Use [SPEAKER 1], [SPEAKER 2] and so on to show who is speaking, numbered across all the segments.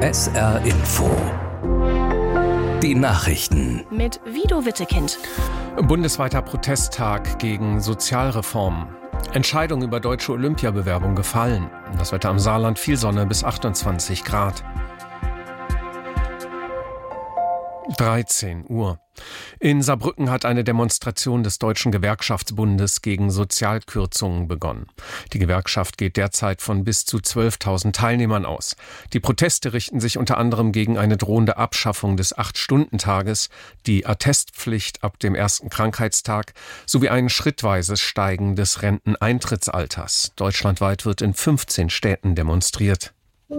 [SPEAKER 1] SR Info. Die Nachrichten.
[SPEAKER 2] Mit Vido Wittekind.
[SPEAKER 3] Bundesweiter Protesttag gegen Sozialreformen. Entscheidung über deutsche Olympiabewerbung gefallen. Das Wetter am Saarland viel Sonne bis 28 Grad. 13 Uhr. In Saarbrücken hat eine Demonstration des Deutschen Gewerkschaftsbundes gegen Sozialkürzungen begonnen. Die Gewerkschaft geht derzeit von bis zu 12.000 Teilnehmern aus. Die Proteste richten sich unter anderem gegen eine drohende Abschaffung des 8-Stunden-Tages, die Attestpflicht ab dem ersten Krankheitstag sowie ein schrittweises Steigen des Renteneintrittsalters. Deutschlandweit wird in 15 Städten demonstriert.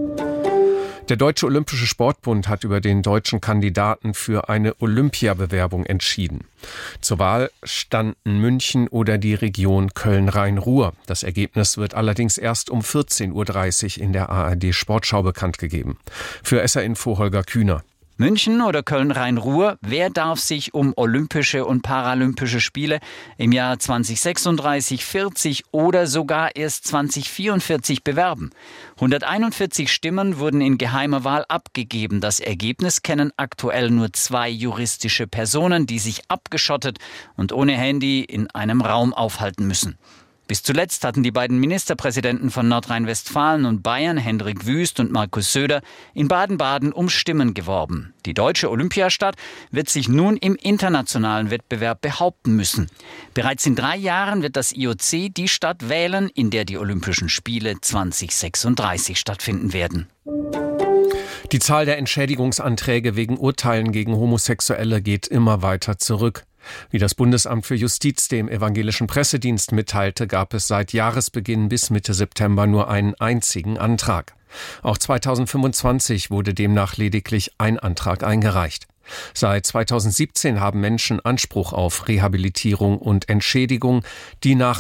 [SPEAKER 3] Der Deutsche Olympische Sportbund hat über den deutschen Kandidaten für eine Olympiabewerbung entschieden. Zur Wahl standen München oder die Region Köln-Rhein-Ruhr. Das Ergebnis wird allerdings erst um 14.30 Uhr in der ARD-Sportschau bekannt gegeben. Für SR Info Holger Kühner.
[SPEAKER 4] München oder Köln-Rhein-Ruhr, wer darf sich um Olympische und Paralympische Spiele im Jahr 2036, 40 oder sogar erst 2044 bewerben? 141 Stimmen wurden in geheimer Wahl abgegeben. Das Ergebnis kennen aktuell nur 2 juristische Personen, die sich abgeschottet und ohne Handy in einem Raum aufhalten müssen. Bis zuletzt hatten die beiden Ministerpräsidenten von Nordrhein-Westfalen und Bayern, Hendrik Wüst und Markus Söder, in Baden-Baden um Stimmen geworben. Die deutsche Olympiastadt wird sich nun im internationalen Wettbewerb behaupten müssen. Bereits in 3 Jahren wird das IOC die Stadt wählen, in der die Olympischen Spiele 2036 stattfinden werden.
[SPEAKER 3] Die Zahl der Entschädigungsanträge wegen Urteilen gegen Homosexuelle geht immer weiter zurück. Wie das Bundesamt für Justiz dem evangelischen Pressedienst mitteilte, gab es seit Jahresbeginn bis Mitte September nur einen einzigen Antrag. Auch 2025 wurde demnach lediglich ein Antrag eingereicht. Seit 2017 haben Menschen Anspruch auf Rehabilitierung und Entschädigung, die nach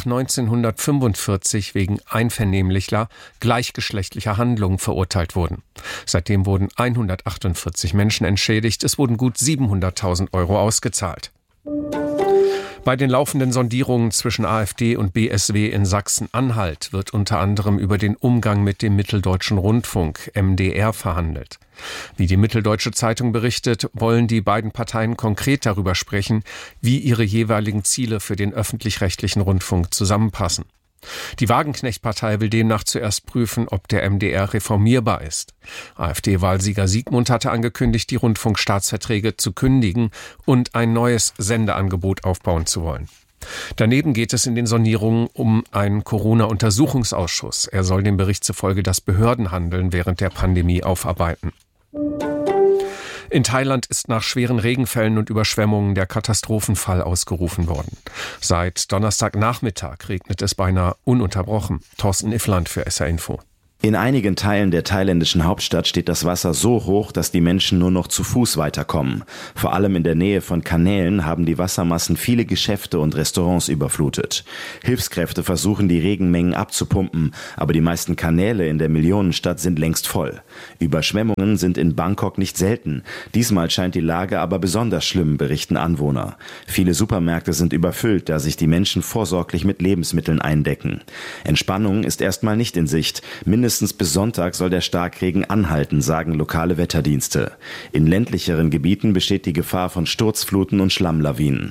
[SPEAKER 3] 1945 wegen einvernehmlicher, gleichgeschlechtlicher Handlungen verurteilt wurden. Seitdem wurden 148 Menschen entschädigt, es wurden gut 700.000 Euro ausgezahlt. Bei den laufenden Sondierungen zwischen AfD und BSW in Sachsen-Anhalt wird unter anderem über den Umgang mit dem Mitteldeutschen Rundfunk, MDR, verhandelt. Wie die Mitteldeutsche Zeitung berichtet, wollen die beiden Parteien konkret darüber sprechen, wie ihre jeweiligen Ziele für den öffentlich-rechtlichen Rundfunk zusammenpassen. Die Wagenknecht-Partei will demnach zuerst prüfen, ob der MDR reformierbar ist. AfD-Wahlsieger Siegmund hatte angekündigt, die Rundfunkstaatsverträge zu kündigen und ein neues Sendeangebot aufbauen zu wollen. Daneben geht es in den Sondierungen um einen Corona-Untersuchungsausschuss. Er soll dem Bericht zufolge das Behördenhandeln während der Pandemie aufarbeiten. In Thailand ist nach schweren Regenfällen und Überschwemmungen der Katastrophenfall ausgerufen worden. Seit Donnerstagnachmittag regnet es beinahe ununterbrochen. Thorsten Iffland für SR Info.
[SPEAKER 5] In einigen Teilen der thailändischen Hauptstadt steht das Wasser so hoch, dass die Menschen nur noch zu Fuß weiterkommen. Vor allem in der Nähe von Kanälen haben die Wassermassen viele Geschäfte und Restaurants überflutet. Hilfskräfte versuchen, die Regenmengen abzupumpen, aber die meisten Kanäle in der Millionenstadt sind längst voll. Überschwemmungen sind in Bangkok nicht selten. Diesmal scheint die Lage aber besonders schlimm, berichten Anwohner. Viele Supermärkte sind überfüllt, da sich die Menschen vorsorglich mit Lebensmitteln eindecken. Entspannung ist erstmal nicht in Sicht. Mindestens bis Sonntag soll der Starkregen anhalten, sagen lokale Wetterdienste. In ländlicheren Gebieten besteht die Gefahr von Sturzfluten und Schlammlawinen.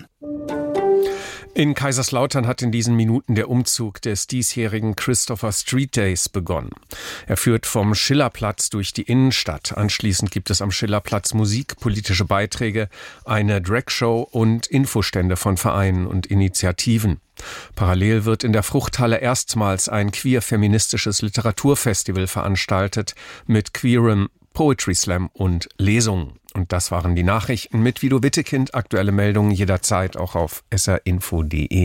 [SPEAKER 3] In Kaiserslautern hat in diesen Minuten der Umzug des diesjährigen Christopher Street Days begonnen. Er führt vom Schillerplatz durch die Innenstadt. Anschließend gibt es am Schillerplatz Musik, politische Beiträge, eine Dragshow und Infostände von Vereinen und Initiativen. Parallel wird in der Fruchthalle erstmals ein queer-feministisches Literaturfestival veranstaltet mit queerem Poetry Slam und Lesungen. Und das waren die Nachrichten mit Vido Wittekind. Aktuelle Meldungen jederzeit auch auf srinfo.de.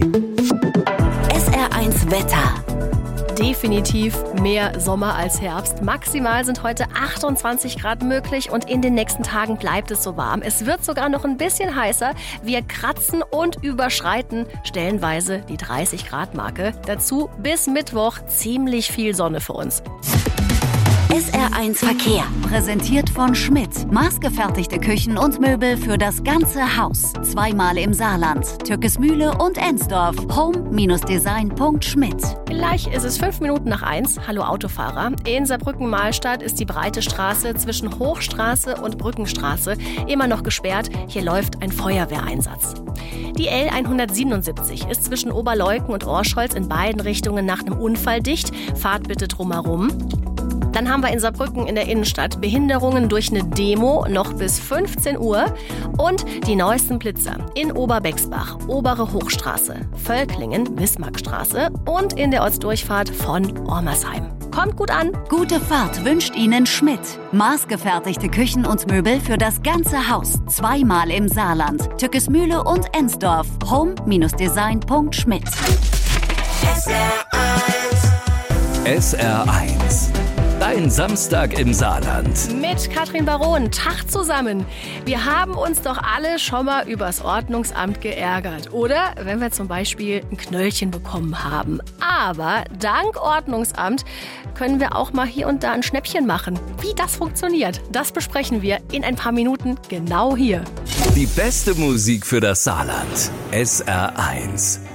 [SPEAKER 2] SR1 Wetter. Definitiv mehr Sommer als Herbst. Maximal sind heute 28 Grad möglich und in den nächsten Tagen bleibt es so warm. Es wird sogar noch ein bisschen heißer. Wir kratzen und überschreiten stellenweise die 30 Grad Marke. Dazu bis Mittwoch ziemlich viel Sonne für uns.
[SPEAKER 6] SR1 Verkehr, präsentiert von Schmidt. Maßgefertigte Küchen und Möbel für das ganze Haus. Zweimal im Saarland, Türkesmühle und Ensdorf. home-design.schmidt.
[SPEAKER 2] Gleich ist es 1:05. Hallo Autofahrer. In Saarbrücken-Mahlstadt ist die breite Straße zwischen Hochstraße und Brückenstraße immer noch gesperrt. Hier läuft ein Feuerwehreinsatz. Die L177 ist zwischen Oberleuken und Orscholz in beiden Richtungen nach einem Unfall dicht. Fahrt bitte drumherum. Dann haben wir in Saarbrücken in der Innenstadt Behinderungen durch eine Demo noch bis 15 Uhr. Und die neuesten Blitzer in Oberbexbach, Obere Hochstraße, Völklingen, Bismarckstraße und in der Ortsdurchfahrt von Ormersheim. Kommt gut an.
[SPEAKER 6] Gute Fahrt wünscht Ihnen Schmidt. Maßgefertigte Küchen und Möbel für das ganze Haus. Zweimal im Saarland, Türkesmühle und Ensdorf. home-design.schmidt.
[SPEAKER 1] SR1. Dein Samstag im Saarland.
[SPEAKER 2] Mit Katrin Baron, Tag zusammen. Wir haben uns doch alle schon mal übers Ordnungsamt geärgert, oder? Wenn wir zum Beispiel ein Knöllchen bekommen haben. Aber dank Ordnungsamt können wir auch mal hier und da ein Schnäppchen machen. Wie das funktioniert, das besprechen wir in ein paar Minuten genau hier.
[SPEAKER 1] Die beste Musik für das Saarland. SR1.